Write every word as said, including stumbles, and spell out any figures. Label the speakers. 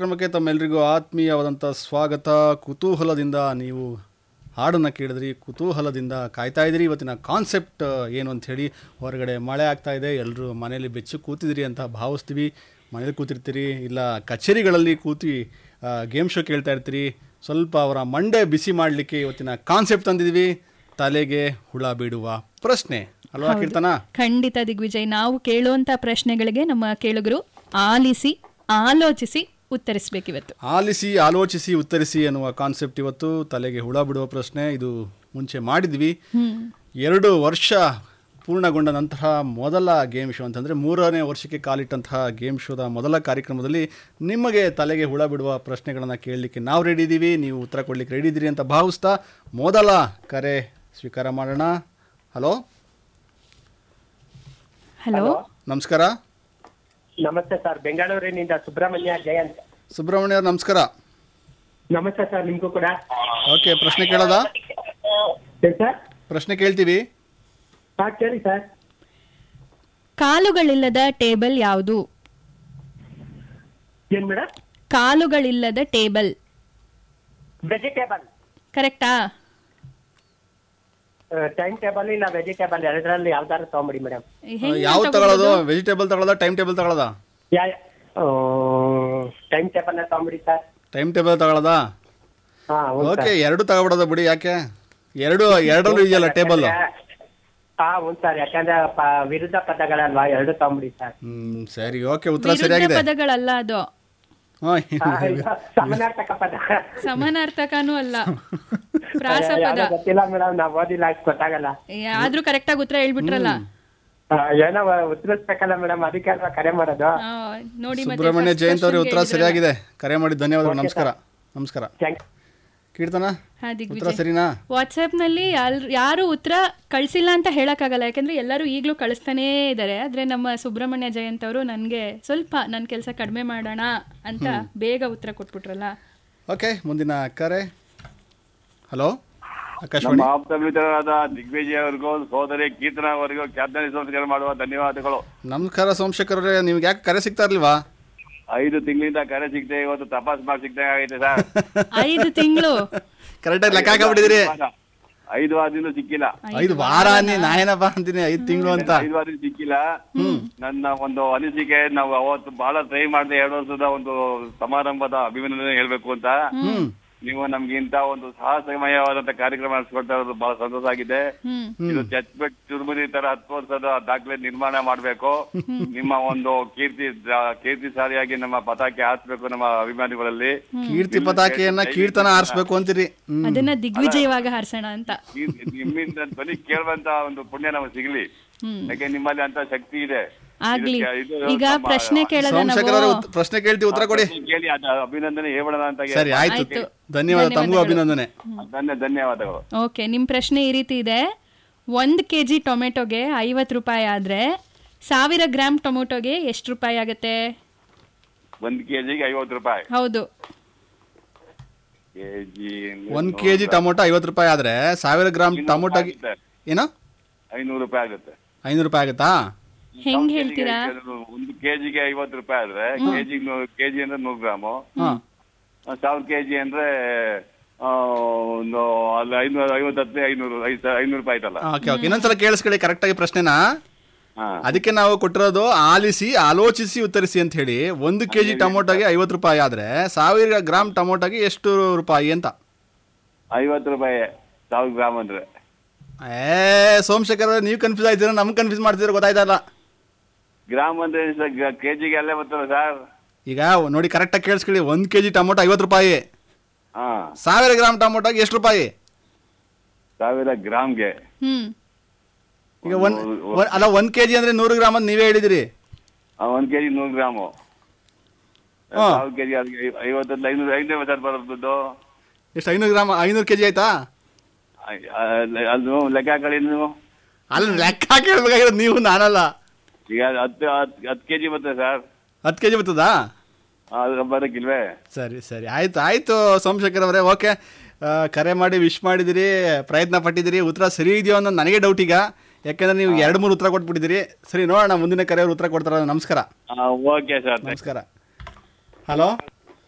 Speaker 1: ಕಾರ್ಯಕ್ರಮಕ್ಕೆ ತಮ್ಮೆಲ್ಲರಿಗೂ ಆತ್ಮೀಯವಾದಂಥ ಸ್ವಾಗತ. ಕುತೂಹಲದಿಂದ ನೀವು ಹಾಡನ್ನು ಕೇಳಿದ್ರಿ, ಕುತೂಹಲದಿಂದ ಕಾಯ್ತಾ ಇದ್ರಿ. ಇವತ್ತಿನ ಕಾನ್ಸೆಪ್ಟ್ ಏನು ಅಂಥೇಳಿ, ಹೊರಗಡೆ ಮಳೆ ಆಗ್ತಾ ಇದೆ, ಎಲ್ಲರೂ ಮನೇಲಿ ಬೆಚ್ಚು ಕೂತಿದ್ರಿ ಅಂತ ಭಾವಿಸ್ತೀವಿ. ಮನೇಲಿ ಕೂತಿರ್ತೀರಿ, ಇಲ್ಲ ಕಚೇರಿಗಳಲ್ಲಿ ಕೂತಿ ಗೇಮ್ ಶೋ ಕೇಳ್ತಾ ಇರ್ತೀರಿ. ಸ್ವಲ್ಪ ಅವರ ಮಂಡೆ ಬಿಸಿ ಮಾಡಲಿಕ್ಕೆ ಇವತ್ತಿನ ಕಾನ್ಸೆಪ್ಟ್ ತಂದಿದ್ದೀವಿ, ತಲೆಗೆ ಹುಳ ಬಿಡುವ ಪ್ರಶ್ನೆ ಅಲ್ವಾ ಕೀರ್ತನ?
Speaker 2: ಖಂಡಿತ ದಿಗ್ವಿಜಯ್. ನಾವು ಕೇಳುವಂತ ಪ್ರಶ್ನೆಗಳಿಗೆ ನಮ್ಮ ಕೇಳುಗರು ಆಲಿಸಿ ಆಲೋಚಿಸಿ ಉತ್ತರಿಸಬೇಕಿವತ್ತು.
Speaker 1: ಆಲಿಸಿ ಆಲೋಚಿಸಿ ಉತ್ತರಿಸಿ ಅನ್ನುವ ಕಾನ್ಸೆಪ್ಟ್ ಇವತ್ತು. ತಲೆಗೆ ಹುಳ ಬಿಡುವ ಪ್ರಶ್ನೆ ಇದು ಮುಂಚೆ ಮಾಡಿದ್ವಿ. ಎರಡು ವರ್ಷ ಪೂರ್ಣಗೊಂಡ ನಂತರ ಮೊದಲ ಗೇಮ್ ಶೋ ಅಂತಂದರೆ ಮೂರನೇ ವರ್ಷಕ್ಕೆ ಕಾಲಿಟ್ಟಂತಹ ಗೇಮ್ ಶೋದ ಮೊದಲ ಕಾರ್ಯಕ್ರಮದಲ್ಲಿ ನಿಮಗೆ ತಲೆಗೆ ಹುಳ ಬಿಡುವ ಪ್ರಶ್ನೆಗಳನ್ನು ಕೇಳಲಿಕ್ಕೆ ನಾವು ರೆಡಿ ಇದ್ದೀವಿ, ನೀವು ಉತ್ತರ ಕೊಡಲಿಕ್ಕೆ ರೆಡಿ ಇದ್ದೀರಿ ಅಂತ ಭಾವಿಸ್ತಾ ಮೊದಲ ಕರೆ ಸ್ವೀಕಾರ ಮಾಡೋಣ. ಹಲೋ
Speaker 2: ಹಲೋ,
Speaker 1: ನಮಸ್ಕಾರ.
Speaker 3: ನಮಸ್ತೆ ಸರ್, ಬೆಂಗಳೂರಿನಿಂದ ಸುಬ್ರಹ್ಮಣ್ಯ ಜಯಂತ್.
Speaker 1: ಸುಬ್ರಹ್ಮಣ್ಯ ಅವ್ರು ನಮಸ್ಕಾರ.
Speaker 3: ನಮಸ್ತೆ ಸರ್, ನಿಮಗೂ ಕೂಡ.
Speaker 1: ಓಕೆ, ಪ್ರಶ್ನೆ ಕೇಳೋದಾ?
Speaker 3: ಸರ್
Speaker 1: ಪ್ರಶ್ನೆ ಕೇಳ್ತೀವಿ.
Speaker 3: ಹಾ ಕೇಳಿ ಸರ್.
Speaker 2: ಕಾಲುಗಳಿಲ್ಲದ ಟೇಬಲ್ ಯಾವುದು?
Speaker 3: ಏನ್ ಮೇಡಮ್?
Speaker 2: ಕಾಲುಗಳಿಲ್ಲದ ಟೇಬಲ್.
Speaker 3: ವೆಜಿಟೇಬಲ್.
Speaker 2: ಕರೆಕ್ಟಾ?
Speaker 3: ಟೈಮ್ ಟೇಬಲ್ ಇಲ್ಲ ವೆಜಿಟೇಬಲ್, ಎರಡರಲ್ಲಿ ಯಾವ್ದಾರು ತಗೊಂಬಿಡಿ ಮೇಡಮ್.
Speaker 1: ಯಾವ ತಗೊಳ್ಳೋದು? Vegetable ತಗೊಳ್ಳೋದಾ time table ತಗೊಳ್ಳೋದಾ?
Speaker 3: ಯಾ time table ತಗೊಂಬಿಡಿ sir.
Speaker 1: Time table ತಗೊಳ್ಳೋದಾ?
Speaker 3: ಹಾ
Speaker 1: ಓಕೆ, ಎರಡು ತಗೊಬಿಡೋದು ಬಿಡಿ. ಯಾಕೆ ಎರಡು ಎರಡಲ್ಲೂ ಇದೆಯಲ್ಲ ಟೇಬಲ್.
Speaker 3: ಹಾ ಹೌದು ಸರ್, ಯಾಕಂದ್ರೆ ವಿರುದ್ಧ ಪದಗಳಲ್ವಾ, ಎರಡು ತಗೊಂಬಿಡಿ ಸರ್.
Speaker 1: ಹ್ಮ್ ಸರಿ, ಓಕೆ, ಉತ್ತರ ಸರಿಯಾಗಿದೆ.
Speaker 2: ಪದಗಳಲ್ಲ ಅದು,
Speaker 3: ಸಮಾನಾರ್ಥಕ ಪದ.
Speaker 2: ಸಮಾನಾರ್ಥಕನೂ ಅಲ್ಲ, ಪ್ರಾಸಪದ.
Speaker 3: ಗೊತ್ತಿಲ್ಲ ಮೇಡಮ್, ನಾವ್ ಓದಿಲ್ಲ, ಅಷ್ಟು ಗೊತ್ತಾಗಲ್ಲ.
Speaker 2: ಆದ್ರೂ ಕರೆಕ್ಟ್ ಆಗಿ ಉತ್ತರ ಹೇಳ್ಬಿಟ್ರಲ್ಲ.
Speaker 3: ಏನೋ ಉತ್ತರಿಸ್ಬೇಕಲ್ಲ ಮೇಡಮ್, ಅದಕ್ಕೆ ಅಲ್ವಾ ಕರೆ ಮಾಡೋದು.
Speaker 2: ನೋಡಿ,
Speaker 1: ಸುಬ್ರಹ್ಮಣ್ಯ ಜಯಂತ್ ಅವ್ರಿಗೆ ಉತ್ತರ ಸರಿಯಾಗಿದೆ. ಕರೆ ಮಾಡಿ ಧನ್ಯವಾದಗಳು. ನಮಸ್ಕಾರ. ನಮಸ್ಕಾರ ಕೀರ್ತನ, ಉತ್ತರ ಸರಿನಾ?
Speaker 2: ವಾಟ್ಸ್ಆಪ್ ನಲ್ಲಿ ಯಾರು ಉತ್ತರ ಕಳ್ಸಿಲ್ಲ ಅಂತ ಹೇಳಕ್ಕಾಗಲ್ಲ, ಯಾಕಂದ್ರೆ ಎಲ್ಲರೂ ಈಗಲೂ ಕಳಿಸ್ತಾನೇ ಇದ್ದಾರೆ. ಆದ್ರೆ ನಮ್ಮ ಸುಬ್ರಹ್ಮಣ್ಯ ಜಯಂತ್ ಅವರು ನನ್ಗೆ ಸ್ವಲ್ಪ ನನ್ನ ಕೆಲಸ ಕಡಿಮೆ ಮಾಡೋಣ ಅಂತ ಬೇಗ ಉತ್ತರ ಕೊಟ್ಬಿಟ್ರಲ್ಲ.
Speaker 1: ಓಕೆ, ಮುಂದಿನ ಕರೆ. ಹಲೋ, ಆಕಾಶವಾಣಿ.
Speaker 4: ಆಪ್ತ ಮಿತ್ರರಾದ ದಿಗ್ವಿಜಯ್ ಅವರಿಗೂ ಸೋದರಿ ಕೀರ್ತನ ಅವರಿಗೂ ಕ್ಯಾಬ್ನ ಸಂಸ್ಕಾರ ಮಾಡುವ ಧನ್ಯವಾದಗಳು.
Speaker 1: ನಮಸ್ಕಾರ ಸೋಮಶೇಖರ್ ಅವರೇ, ನಿಮ್ಗೆ ಯಾಕೆ ಕರೆ ಸಿಗ್ತಾ ಇರ್ಲಿಲ್ವಾ?
Speaker 4: ಐದು ತಿಂಗಳಿಂದ ಕರೆ ಸಿಗ್ತೇ, ಇವತ್ತು ತಪಾಸ್ ಮಾಡಿ ಸಿಗ್ತಾ ಆಗೈತೆ ಸರ್.
Speaker 2: ಐದು ತಿಂಗಳು
Speaker 1: ಕರೆಕ್ಟಾಗಿ ಲೆಕ್ಕ ಹಾಕಿಬಿಟ್ಟಿದ್ದೀರಿ.
Speaker 4: ಐದು ವಾರದಿಂದ ಸಿಕ್ಕಿಲ್ಲ.
Speaker 1: ಐದು ವಾರ ನಾಯನಪ್ಪ ಅಂತೀನಿ, ಐದು ತಿಂಗಳು ಅಂತ.
Speaker 4: ಐದು ವಾರದಿಂದ ಸಿಕ್ಕಿಲ್ಲ. ನನ್ನ ಒಂದು ಅನಿಸಿಕೆ, ನಾವು ಅವತ್ತು ಬಹಳ ಟ್ರೈ ಮಾಡಿದೆ, ಎರಡು ವರ್ಷದ ಒಂದು ಸಮಾರಂಭದ ಅಭಿನಂದನೆ ಹೇಳ್ಬೇಕು ಅಂತ. ನೀವು ನಮ್ಗೆ ಇಂತ ಒಂದು ಸಾಹಸಮಯವಾದಂತ ಕಾರ್ಯಕ್ರಮ ನಡೆಸ್ಕೊಳ್ತಾ ಇರೋದು ಬಹಳ ಸಂತೋಷ ಆಗಿದೆ. ಇದು ಚಚ್ಬೆಟ್ ಚುರುಮುರಿ ತರ ಹತ್ತು ವರ್ಷದ ದಾಖಲೆ ನಿರ್ಮಾಣ ಮಾಡ್ಬೇಕು. ನಿಮ್ಮ ಒಂದು ಕೀರ್ತಿ ಕೀರ್ತಿ ಸಾರಿಯಾಗಿ ನಮ್ಮ ಪತಾಕೆ ಹಾರಿಸ್ಬೇಕು ನಮ್ಮ ಅಭಿಮಾನಿಗಳಲ್ಲಿ.
Speaker 1: ಕೀರ್ತಿ ಪತಾಕೆಯನ್ನ ಕೀರ್ತನ ಹಾರಿಸ್ಬೇಕು ಅಂತೀರಿ.
Speaker 2: ಅದನ್ನ ದಿಗ್ವಿಜಯವಾಗ ಹಾರಿಸೋಣ ಅಂತ.
Speaker 4: ನಿಮ್ಮಿಂದ ಧ್ವನಿ ಕೇಳುವಂತ ಒಂದು ಪುಣ್ಯ ನಮಗೆ ಸಿಗ್ಲಿ, ಯಾಕೆ ನಿಮ್ಮಲ್ಲಿ ಅಂತ ಶಕ್ತಿ ಇದೆ.
Speaker 2: ಆಗ್ಲಿ, ಈಗ ಪ್ರಶ್ನೆ ಕೇಳೋಣ.
Speaker 1: ಪ್ರಶ್ನೆ ಕೇಳ್ತೀವಿ, ಉತ್ತರ ಕೊಡಿ.
Speaker 4: ಕೇಳಿ, ಅಭಿನಂದನೆ ಹೇಳೋಣ ಅಂತ.
Speaker 1: ಸರಿ, ಆಯ್ತು, ಧನ್ಯವಾದ. ತಮಗೂ ಅಭಿನಂದನೆ.
Speaker 4: ಧನ್ಯವಾದಗಳು.
Speaker 2: ಓಕೆ, ನಿಮ್ ಪ್ರಶ್ನೆ ಈ ರೀತಿ ಇದೆ. ಒಂದ್ ಕೆಜಿ ಟೊಮೆಟೊಗೆ ಐವತ್ ರೂಪಾಯಿ ಆದ್ರೆ ಸಾವಿರ ಗ್ರಾಮ್ ಟೊಮೆಟೊಗೆ ಎಷ್ಟು ರೂಪಾಯಿ ಆಗುತ್ತೆ?
Speaker 4: ಒಂದ್ ಕೆಜಿಗೆ ಐವತ್ತು ರೂಪಾಯಿ.
Speaker 2: ಹೌದು.
Speaker 4: ಕೆಜಿ
Speaker 1: ಒಂದ್ ಕೆಜಿ ಟೊಮೊಟೊ ಐವತ್ತು ರೂಪಾಯಿ ಆದ್ರೆ ಸಾವಿರ ಗ್ರಾಮ್ ಟೊಮೊಟೊಗೆ ಏನೋ
Speaker 4: ಐನೂರು ರೂಪಾಯಿ ಆಗುತ್ತೆ.
Speaker 1: ಐನೂರು ರೂಪಾಯಿ ಆಗುತ್ತಾ?
Speaker 2: ಹೆಂಗ್ ಹೇಳ್ತೀರಾ?
Speaker 4: ಒಂದು ಕೆಜಿಗೆ ಐವತ್ತು ರೂಪಾಯಿ ಆದ್ರೆ ಕೆಜಿ ಕೆಜಿ ಅಂದ್ರೆ ನೂರು ಗ್ರಾಮು, ಸಾವಿರ ಕೆಜಿ ಅಂದ್ರೆ ಒಂದು ಐನೂರ ಐವತ್ತತ್ತು ಐನೂರು ಐನೂರು ರೂಪಾಯಿ ಆಯ್ತಲ್ಲ.
Speaker 1: ಓಕೆ ಓಕೆ, ಇನ್ನೊಂದ್ಸಲ ಕೇಳಿಸ್ಕೊಳ್ಳಿ ಕರೆಕ್ಟ್ ಆಗಿ ಪ್ರಶ್ನೆನಾ. ಅದಕ್ಕೆ ನಾವು ಕೊಟ್ಟಿರೋದು ಆಲಿಸಿ ಆಲೋಚಿಸಿ ಉತ್ತರಿಸಿ ಅಂತ ಹೇಳಿ. ಒಂದು ಕೆಜಿ ಟೊಮೊಟೊಗೆ ಐವತ್ತು ರೂಪಾಯಿ ಆದ್ರೆ ಸಾವಿರ ಗ್ರಾಮ್ ಟೊಮೊಟೊಗೆ ಎಷ್ಟು ರೂಪಾಯಿ ಅಂತ?
Speaker 4: ಐವತ್ತು ರೂಪಾಯಿ ಸಾವಿರ ಗ್ರಾಮ್ ಅಂದ್ರೆ.
Speaker 1: ಏ ಸೋಮಶೇಖರ್, ನೀವು ಕನ್ಫ್ಯೂಸ್ ಆಯ್ತೀರ, ನಮ್ಗೆ ಕನ್ಫ್ಯೂಸ್ ಮಾಡ್ತಿದ್ರೆ ಗೊತ್ತಾಯ್ತಲ್ಲ.
Speaker 4: ಗ್ರಾಮ್ ಅಂದ್ರೆ ಕೆಜಿಗೆ ಅಲ್ಲೇ ಬರ್ತಲ್ಲ ಸರ್. ಈಗ
Speaker 1: ನೋಡಿ ಕರೆಕ್ಟಾಗಿ ಕೇಳಿಸ್ಕೊಳ್ಳಿ, ಒಂದ್ ಕೆಜಿ ಟೊಮೊಟೊ ಐವತ್ತು ರೂಪಾಯಿ, ಸಾವಿರ ಗ್ರಾಮ್ ಟೊಮೊಟೊಗೆ ಎಷ್ಟು ರೂಪಾಯಿ?
Speaker 4: ಸಾವಿರ ಗ್ರಾಮ್ಗೆ
Speaker 1: ಈಗ ಒಂದ್ ಅಲ್ಲ ಒಂದ್ ಕೆಜಿ ಅಂದ್ರೆ ನೂರು ಗ್ರಾಮ್ ಅಂತ ನೀವೇ ಹೇಳಿದಿರಿ.
Speaker 4: ಒಂದ್ ಕೆಜಿ ನೂರು ಗ್ರಾಮು, ಸಾವಿರ ಕೆಜಿ ಐವತ್ತಲ್ಲ ಐನೂರು ಐನೂರ ಬರೋದು
Speaker 1: ಎಷ್ಟು? ಐನೂರು ಗ್ರಾಮ್ ಐನೂರು ಕೆಜಿ ಆಯ್ತಾ?
Speaker 4: ಅದು ಲೆಕ್ಕ ಹಾಕೊಳ್ಳಿ ನೀವು.
Speaker 1: ಅಲ್ಲ ಲೆಕ್ಕ ಹಾಕಿ ಹೇಳ್ಬೇಕಾಗಿರೋದು ನೀವು, ನಾನಲ್ಲ.
Speaker 4: ಈಗ ಹತ್ತು ಹತ್ತು ಕೆಜಿ ಬರ್ತದೆ ಸರ್.
Speaker 1: ಹತ್ತು ಕೆಜಿ ಬರ್ತದಾ?
Speaker 4: ಬರಕ್ಕಿಲ್ವೇ?
Speaker 1: ಸರಿ ಸರಿ, ಆಯ್ತು ಆಯ್ತು ಸೋಮಶೇಖರ್ ಅವರೇ, ಓಕೆ. ಕರೆ ಮಾಡಿ ವಿಶ್ ಮಾಡಿದಿರಿ, ಪ್ರಯತ್ನ ಪಟ್ಟಿದ್ದೀರಿ. ಉತ್ತರ ಸರಿ ಇದೆಯೋ ಅನ್ನೋದು ನನಗೆ ಡೌಟ್ ಈಗ, ಯಾಕೆಂದ್ರೆ ನೀವು ಎರಡು ಮೂರು ಉತ್ತರ ಕೊಟ್ಬಿಟ್ಟಿದ್ದೀರಿ. ಸರಿ, ನೋಡೋಣ ಮುಂದಿನ ಕರೆಯವರು ಉತ್ತರ ಕೊಡ್ತಾರ. ನಮಸ್ಕಾರ.
Speaker 4: ಓಕೆ ಸರ್,
Speaker 1: ನಮಸ್ಕಾರ. ಹಲೋ